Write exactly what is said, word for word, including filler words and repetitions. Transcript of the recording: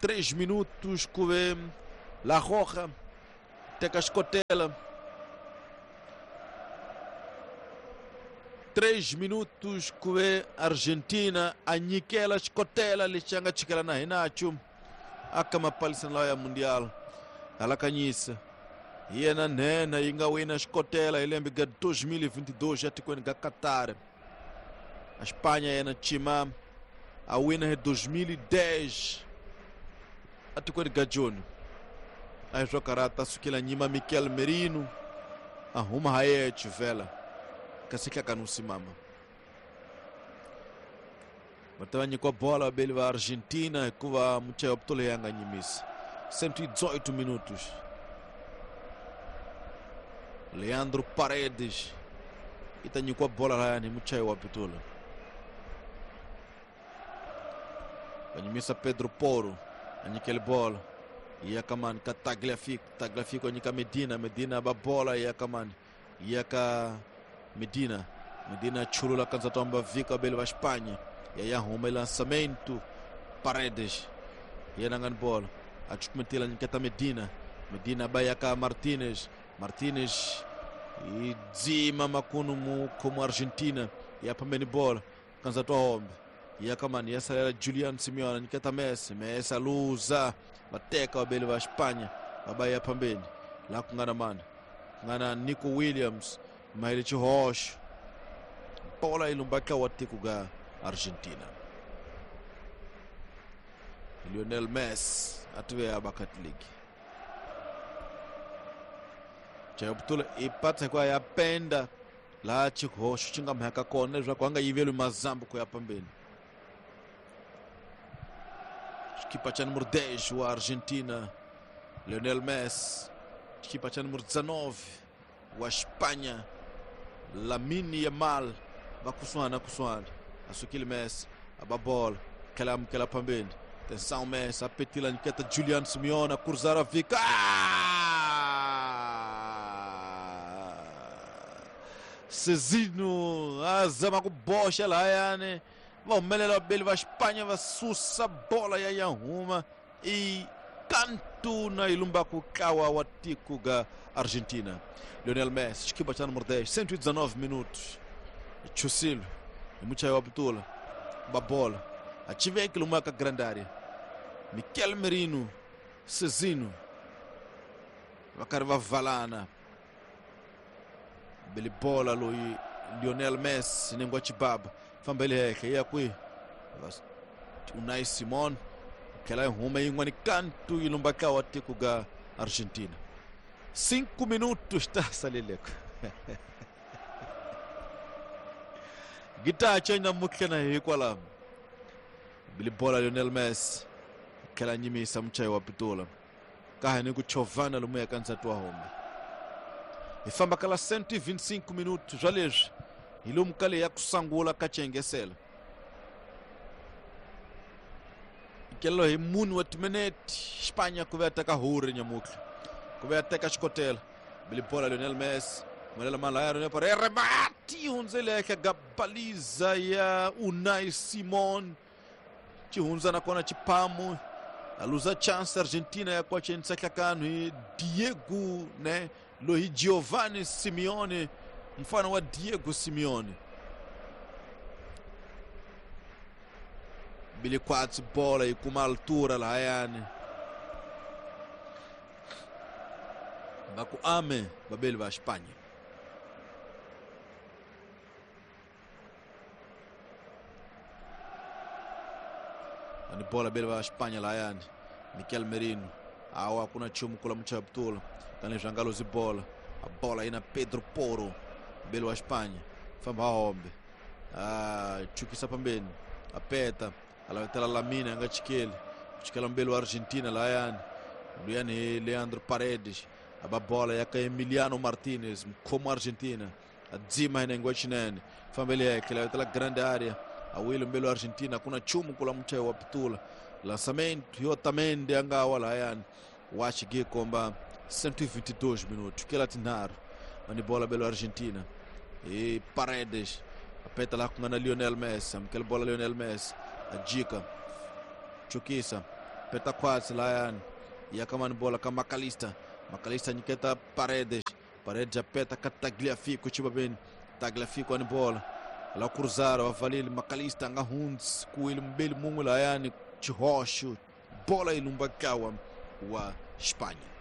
três minutos kuve La Roja teka Escotela. três minutos kuve Argentina anyikela Escotela lichanga chikela na hinacho akama palisan la ya mundial alakanyisa yena nena inga wina Escotela ilembe ga dois mil e vinte e dois atikweni ga Qatar. A Espanha yena chima a wina he dois mil e dez atikweni ga June a jokarata sukila nyima Mikel Merino ahuma haye chuvela kasika kanusimama Matawanye kwa bola bele wa Argentina kuwa mche optole yanga nyimisi cento e dezoito minutos. Leandro Paredes itanyi kwa bola haya ni mche wa pitola kanyimisa Pedro Porro anyikele bola yakaman ka Tagliafico Tagliafico anyika Medina Medina ba bola yakaman yaka Medina Medina chulula kanza tomba vika bele wa Espanha yaya huma lançamento Paredes yanangan bola achukumetela nikata Medina Medina bayaka Martinez Martinez e dzima makunu mu como Argentina ya pambeni bola kanza to hombe yaka mani yasa era Julian Simeone nikata Messi Messi luza bateka wabele wa Espanha abaya pambeni la kungana man ngana Nico Williams Mailichi Rocha bola ilumbaka watikuga Argentina. Lionel Messi atuwe abakati ligi chayoptula ipata kwa ya penda la chiko shuchinga mhaka kone jwa kwanga yivelu mazambu kwa ya pambeni kipa cha número dez wa Argentina Lionel Messi, kipa cha número dezenove wa Espanha Lamine Yamal bakuswana kuswana asukile Messi ababola kalam kala pambeni atenção Messi apetila niketa Julian Simeone cruzar a vika Cezinho azama kubosha la yani vaumelela bele va Espanha va susa bola ya yahuma e canto na ilumba kukawa watiku ga Argentina. Lionel Messi equipa cha número dez, cento e dezenove minutos. Chusilo mucha ya wabutula ba bola ative aquilo marca grande área. Mikel Merino Cezinho vakarva valana bele bola lo Lionel Messi nengwa chibaba fambele heke ya kwi Unai Simon kela huma ingwani canto ilumbaka watiku ga Argentina. Cinco minutos tá salileko Gita chanya mukena hikwala bili bola Lionel Messi kela nyimi samchai wa pitola kahani kuchovana lumuya kanza tua hombe ifamba kala cento e vinte e cinco minutos jalejo ilumkale ya kusangula kachengesela ikelo himuni watimeneti Espanha kuvetaka huri nyamukla kuvetaka Escotela bili bola Lionel Messi Mwelela malaya rune para remati hunzele ka gabaliza ya Unai Simon chihunza na kona chipamu aluza chance Argentina ya kwa chensa kakanu Diego ne lohi Giovanni Simeone mfano wa Diego Simeone bili kwatsi bola ikuma altura la yani baku ame babeli va Espanha ani bola bele va Espanha la yani Mikel Merino awa kuna chumu kula mchabtula kani jangalo zi bola a bola ina Pedro Porro bele va Espanha famba hombe ah chukisa pambeni apeta alawetela Lamine anga chikele chikela mbele Argentina la yani yani Leandro Paredes aba bola yaka Emiliano Martinez como Argentina adzima ina ngwachinene fambele yake alawetela grande área awilo mbele Argentina kuna chumu kula mche wa pitula lançamento Otamendi anga wala yani wachige komba cento e vinte e dois minutos kela tinaro ani bola belo Argentina e Paredes apeta lá com Lionel Messi aquela bola Lionel Messi a dica chukisa peta quase lá yani ia kama ni bola kama Macalista Macalista nyiketa Paredes Paredes apeta ka Tagliafico chibabeni Tagliafico ni bola la cruzara avalili Macalista nga hunds kuili mbele mungu la yani chihosho bola ilumbakawa wa Espanha.